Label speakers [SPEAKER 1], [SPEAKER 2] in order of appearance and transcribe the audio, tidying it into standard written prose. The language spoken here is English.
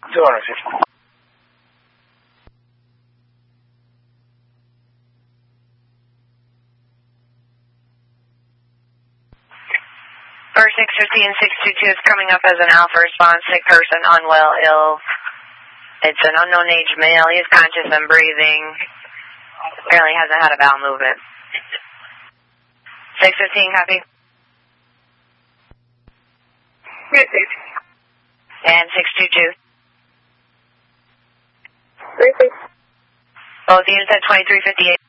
[SPEAKER 1] 250.
[SPEAKER 2] First 650 and 622 is coming up as an alpha response. Sick person, unwell, ill. It's an unknown age male. He's conscious and breathing. Apparently hasn't had a bowel movement. 615, copy.
[SPEAKER 3] Yes,
[SPEAKER 2] And 622.
[SPEAKER 3] Briefly.
[SPEAKER 2] Both units at 2358.